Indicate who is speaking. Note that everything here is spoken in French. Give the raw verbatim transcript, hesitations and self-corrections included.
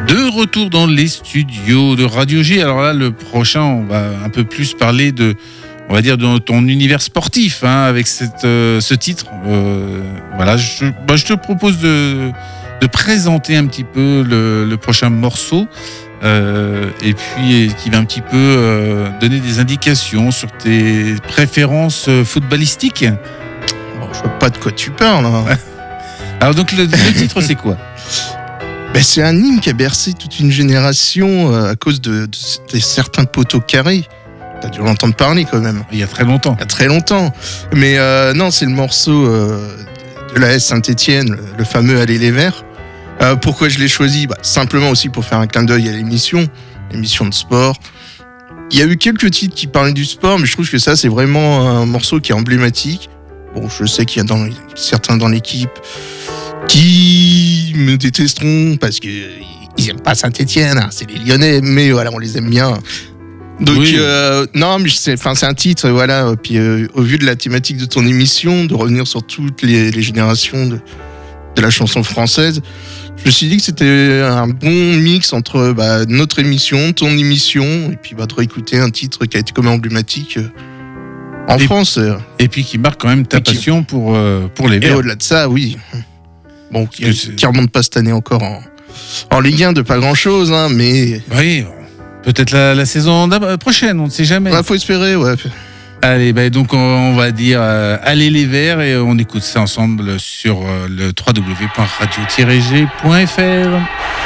Speaker 1: De retour dans les studios de Radio G. Alors là, le prochain, on va un peu plus parler de, on va dire, de ton univers sportif, hein, avec cette, euh, ce titre. Euh, voilà, je, bah, je te propose de, de présenter un petit peu le, le prochain morceau, euh, et puis qui va un petit peu euh, donner des indications sur tes préférences footballistiques.
Speaker 2: Bon, je vois pas de quoi tu parles. Hein.
Speaker 1: Alors donc le, le titre, c'est quoi?
Speaker 2: Ben, c'est un hymne qui a bercé toute une génération euh, à cause de, de, de certains poteaux carrés. T'as dû l'entendre parler quand même.
Speaker 1: Il y a très longtemps.
Speaker 2: Il y a très longtemps. Mais euh, non, c'est le morceau euh, de l'A S Saint-Étienne, le, le fameux Allez les Verts. Euh, pourquoi je l'ai choisi? Bah, simplement aussi pour faire un clin d'œil à l'émission, l'émission de sport. Il y a eu quelques titres qui parlaient du sport, mais je trouve que ça, c'est vraiment un morceau qui est emblématique. Bon, je sais qu'il y a dans, certains dans l'équipe qui me détesteront parce qu'ils n'aiment pas Saint-Étienne, hein, c'est les Lyonnais, mais voilà, on les aime bien. Donc, oui. euh, non, mais c'est, c'est un titre, voilà. Puis, euh, au vu de la thématique de ton émission, de revenir sur toutes les, les générations de, de la chanson française, je me suis dit que c'était un bon mix entre bah, notre émission, ton émission, et puis bah, de réécouter un titre qui a été comme emblématique euh, en
Speaker 1: et,
Speaker 2: France. Euh,
Speaker 1: et puis qui marque quand même ta passion qui, pour, euh, pour les Verts.
Speaker 2: Et au-delà de ça, oui. Bon, qui ne remonte pas cette année encore en, en Ligue un de pas grand-chose, hein, mais...
Speaker 1: Oui, peut-être la, la saison prochaine, on ne sait jamais.
Speaker 2: Il ouais, faut espérer, ouais.
Speaker 1: Allez, bah, donc on, on va dire euh, allez les Verts et on écoute ça ensemble sur euh, le w w w point radio tiret g point f r.